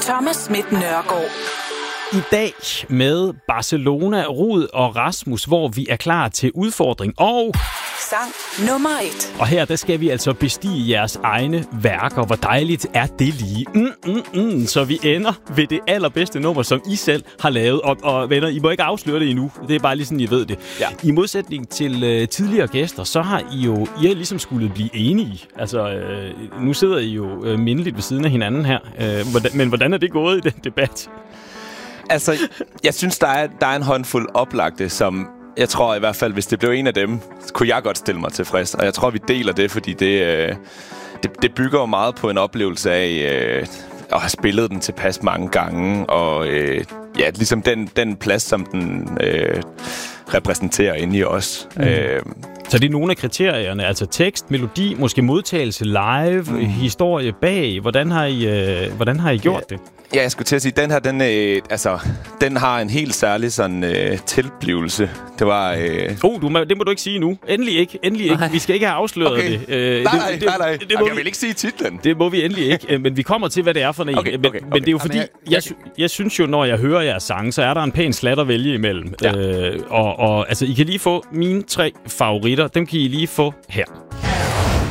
Thomas Schmidt Nørgaard. I dag med Barcelona, Rud og Rasmus, hvor vi er klar til udfordring og sang nummer 1. Og her, der skal vi altså bestige jeres egne værker. Hvor dejligt er det lige? Så vi ender ved det allerbedste nummer, som I selv har lavet. Og venner, I må ikke afsløre det endnu. Det er bare lige sådan, I ved det. Ja. I modsætning til tidligere gæster, så har I har ligesom skulle blive enige. Altså, nu sidder I jo mindeligt ved siden af hinanden her. Men hvordan er det gået i den debat? Altså, jeg synes, der er en håndfuld oplagte, som jeg tror i hvert fald, hvis det blev en af dem, kunne jeg godt stille mig tilfreds. Og jeg tror, vi deler det, fordi det bygger jo meget på en oplevelse af at have spillet den tilpas mange gange. Og ligesom den plads, som den repræsenterer inde i os. Så det er nogle af kriterierne, altså tekst, melodi, måske modtagelse live, historie bag. Hvordan har I gjort det? Ja, jeg skulle til at sige, den her, den har en helt særlig sådan tilblivelse. Det var... det må du ikke sige nu. Endelig ikke. Vi skal ikke have afsløret okay. det. Nej. Jeg vil ikke sige titlen. Det må vi endelig ikke, men vi kommer til, hvad det er for en. Okay. Men det er jo fordi, jeg synes jo, når jeg hører jeres sange, så er der en pæn slat at vælge imellem. Ja. Og altså, I kan lige få mine 3 favoritter. Dem kan I lige få her.